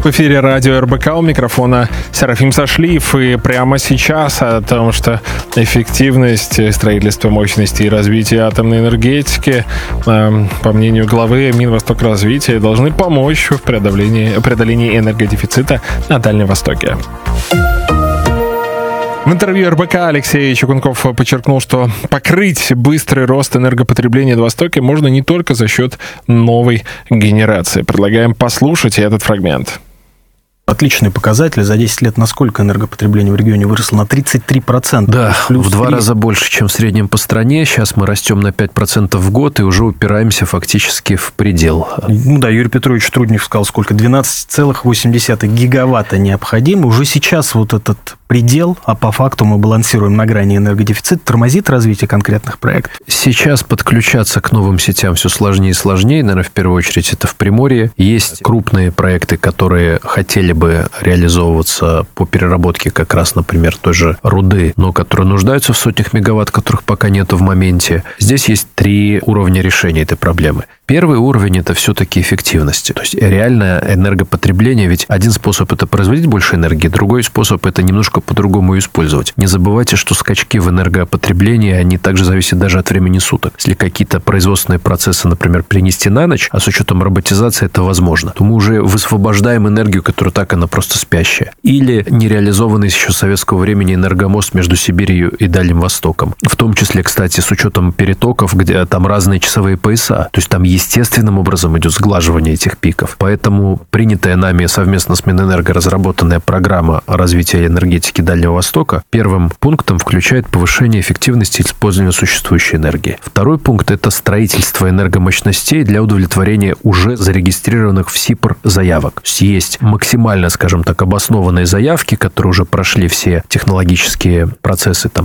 В эфире радио РБК, у микрофона Серафим Сашлиев. И прямо сейчас о том, что эффективность строительства мощностей и развития атомной энергетики, по мнению главы Минвостокразвития, должны помочь в преодолении энергодефицита на Дальнем Востоке. В интервью РБК Алексей Чукунков подчеркнул, что покрыть быстрый рост энергопотребления на Востоке можно не только за счет новой генерации. Предлагаем послушать этот фрагмент. Отличный показатель. За 10 лет насколько энергопотребление в регионе выросло? На 33%. Да, в 2 раза больше, чем в среднем по стране. Сейчас мы растем на 5% в год и уже упираемся фактически в предел. Ну да, Юрий Петрович Труднев сказал, сколько? 12,8 гигаватта необходимо. Уже сейчас вот этот предел, а по факту мы балансируем на грани энергодефицита, тормозит развитие конкретных проектов. Сейчас подключаться к новым сетям все сложнее и сложнее. Наверное, в первую очередь это в Приморье. Есть крупные проекты, которые хотели бы реализовываться по переработке как раз, например, той же руды, но которые нуждаются в сотнях мегаватт, которых пока нету в моменте. Здесь есть 3 уровня решения этой проблемы. Первый уровень – это все-таки эффективность. То есть реальное энергопотребление. Ведь один способ – это производить больше энергии, другой способ – это немножко по-другому ее использовать. Не забывайте, что скачки в энергопотреблении, они также зависят даже от времени суток. Если какие-то производственные процессы, например, перенести на ночь, а с учетом роботизации это возможно, то мы уже высвобождаем энергию, которая так она просто спящая. Или нереализованный еще с советского времени энергомост между Сибирью и Дальним Востоком. В том числе, кстати, с учетом перетоков, где там разные часовые пояса. То есть там естественным образом идет сглаживание этих пиков. Поэтому принятая нами совместно с Минэнерго разработанная программа развития энергетики Дальнего Востока первым пунктом включает повышение эффективности использования существующей энергии. Второй пункт – это строительство энергомощностей для удовлетворения уже зарегистрированных в СИПР заявок. То есть есть максимально, скажем так, обоснованные заявки, которые уже прошли все технологические процессы, там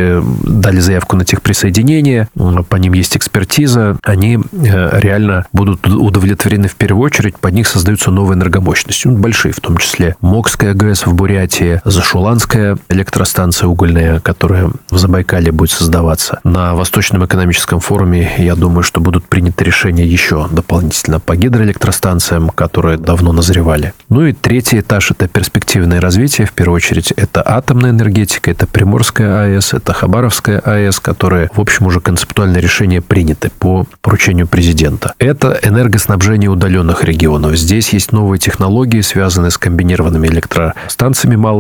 дали заявку на техприсоединение, по ним есть экспертиза, они реально будут удовлетворены в первую очередь, под них создаются новые энергомощности, большие, в том числе Мокская ГЭС в Бурятии, Зашуланская электростанция угольная, которая в Забайкалье будет создаваться. На Восточном экономическом форуме, я думаю, что будут приняты решения еще дополнительно по гидроэлектростанциям, которые давно назревали. Ну и третий этаж – это перспективное развитие. В первую очередь, это атомная энергетика, это Приморская АЭС, это Хабаровская АЭС, которые, в общем, уже концептуальные решения приняты по поручению президента. Это энергоснабжение удаленных регионов. Здесь есть новые технологии, связанные с комбинированными электростанциями малой